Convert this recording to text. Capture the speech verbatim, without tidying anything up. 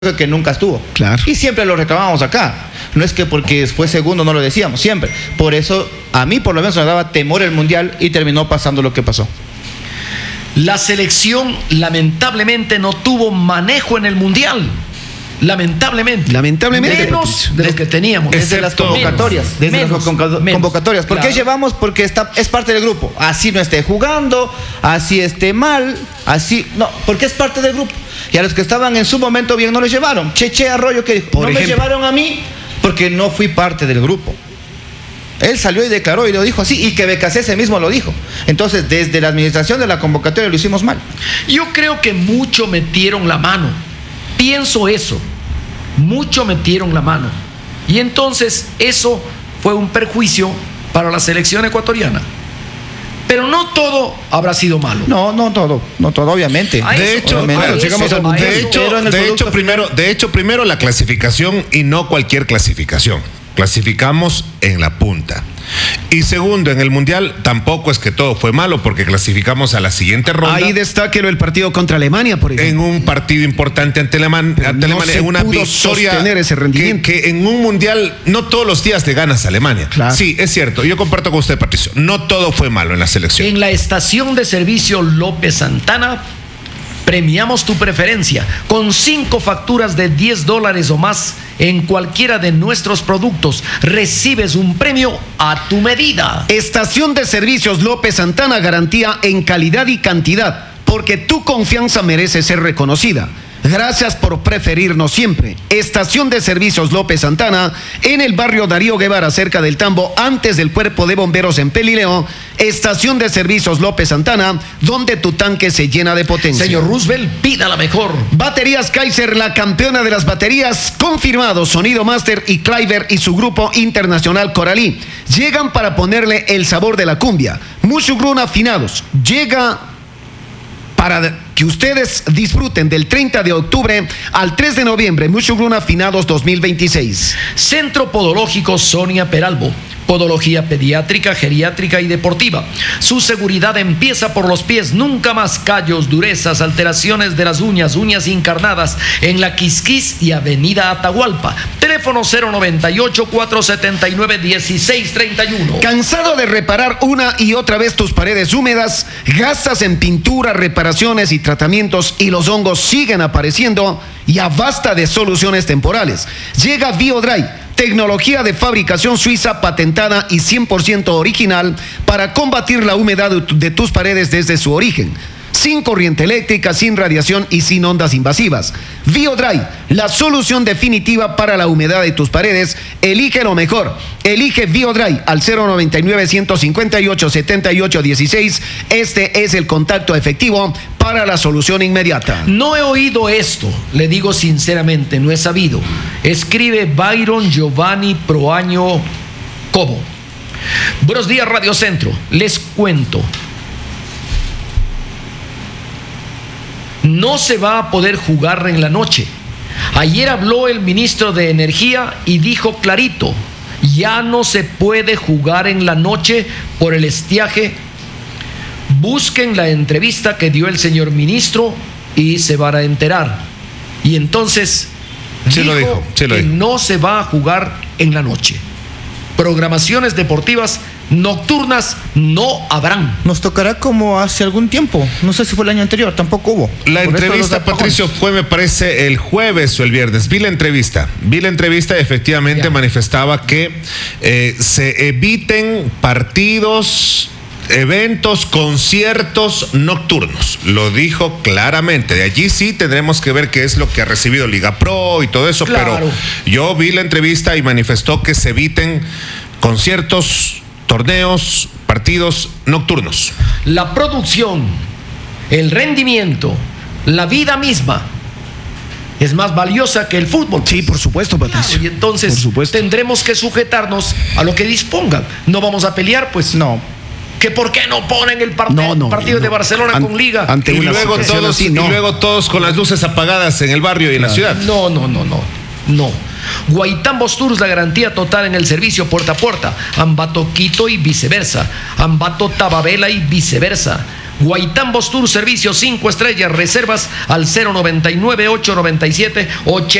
que nunca estuvo. Claro. Y siempre lo reclamábamos acá. No es que porque fue segundo no lo decíamos, siempre. Por eso, a mí por lo menos me daba temor el Mundial y terminó pasando lo que pasó. La selección lamentablemente no tuvo manejo en el Mundial. Lamentablemente. Lamentablemente. Menos de lo que teníamos. Desde las convocatorias. Menos, desde menos, las convoca- menos. convocatorias. ¿Por qué Claro. llevamos? Porque está, es parte del grupo. Así no esté jugando, así esté mal, así. No, porque es parte del grupo. Y a los que estaban en su momento bien no les llevaron. Cheche Arroyo que dijo, Por no ejemplo. me llevaron a mí porque no fui parte del grupo. Él salió y declaró y lo dijo así, y que Becasese mismo lo dijo. Entonces, desde la administración de la convocatoria lo hicimos mal. Yo creo que mucho metieron la mano. Pienso eso. Mucho metieron la mano. Y entonces eso fue un perjuicio para la selección ecuatoriana. Pero no todo habrá sido malo. No, no todo, no todo, obviamente. A De eso, hecho, obviamente. bueno, a sigamos eso, al a punto. De eso. hecho, Pero en el de producto hecho, primero, de hecho, primero la clasificación y no cualquier clasificación. Clasificamos en la punta. Y segundo, en el Mundial tampoco es que todo fue malo porque clasificamos a la siguiente ronda. Ahí destáquelo el partido contra Alemania, por ejemplo. En un partido importante ante Alemania, Pero ante no Alemania se en una pudo victoria sostener ese rendimiento. que, que en un mundial no todos los días le ganas a Alemania. Claro. Sí, es cierto. Yo comparto con usted, Patricio. No todo fue malo en la selección. En la estación de servicio López Santana premiamos tu preferencia con cinco facturas de diez dólares o más en cualquiera de nuestros productos. Recibes un premio a tu medida. Estación de Servicios López Santana, garantía en calidad y cantidad, porque tu confianza merece ser reconocida. Gracias por preferirnos siempre. Estación de Servicios López Santana, en el barrio Darío Guevara, cerca del Tambo, antes del Cuerpo de Bomberos en Pelileo. Estación de Servicios López Santana, donde tu tanque se llena de potencia. Señor Roosevelt, pida la mejor. Baterías Kaiser, la campeona de las baterías, confirmado. Sonido Master y Cliver y su grupo internacional Coralí llegan para ponerle el sabor de la cumbia. Mushugrun afinados. Llega para que ustedes disfruten del treinta de octubre al tres de noviembre. Mushugrun afinados dos mil veintiséis. Centro Podológico Sonia Peralbo. Podología pediátrica, geriátrica y deportiva. Su seguridad empieza por los pies. Nunca más callos, durezas, alteraciones de las uñas, uñas encarnadas en la Quisquis y Avenida Atahualpa. Teléfono cero noventa y ocho, cuatrocientos setenta y nueve, dieciséis treinta y uno. ¿Cansado de reparar una y otra vez tus paredes húmedas? Gastas en pintura, reparaciones y tratamientos y los hongos siguen apareciendo. Ya basta de soluciones temporales. Llega BioDry, tecnología de fabricación suiza patentada y cien por ciento original para combatir la humedad de tus paredes desde su origen. Sin corriente eléctrica, sin radiación y sin ondas invasivas. BioDry, la solución definitiva para la humedad de tus paredes. Elige lo mejor. Elige BioDry al cero noventa y nueve, ciento cincuenta y ocho, setenta y ocho dieciséis. Este es el contacto efectivo para la solución inmediata. No he oído esto, le digo sinceramente, no he sabido. Escribe Byron Giovanni Proaño Cobo. Buenos días, Radio Centro. Les cuento. No se va a poder jugar en la noche. Ayer habló el ministro de Energía y dijo clarito, ya no se puede jugar en la noche por el estiaje. Busquen la entrevista que dio el señor ministro y se van a enterar. Y entonces Sí dijo, lo dijo, sí lo que dijo. no se va a jugar en la noche. Programaciones deportivas nocturnas no habrán. Nos tocará como hace algún tiempo. No sé si fue el año anterior, tampoco hubo. La Por esto de los entrevista, apagones. Patricio, fue, me parece, el jueves o el viernes. Vi la entrevista. Vi la entrevista y efectivamente Ya. manifestaba que eh, se eviten partidos, eventos, conciertos nocturnos. Lo dijo claramente. De allí sí tendremos que ver qué es lo que ha recibido Liga Pro y todo eso. Claro. Pero yo vi la entrevista y manifestó que se eviten conciertos, torneos, partidos nocturnos. La producción, el rendimiento, la vida misma es más valiosa que el fútbol. Sí, por supuesto, Patricio. Claro, y entonces Por supuesto. tendremos que sujetarnos a lo que dispongan. No vamos a pelear, pues. No. ¿Que por qué no ponen el parte- No, no, partido no. de Barcelona An- con Liga? ante Y una luego, situación todos, así, y no. luego todos con las luces apagadas en el barrio y en la ciudad. No, no, no, no. No. Guaitambos Tours, la garantía total en el servicio puerta a puerta. Ambato Quito y viceversa. Ambato Tababela y viceversa. Guaitambos Tour, servicio cinco estrellas, reservas al cero noventa y nueve, ocho noventa y siete,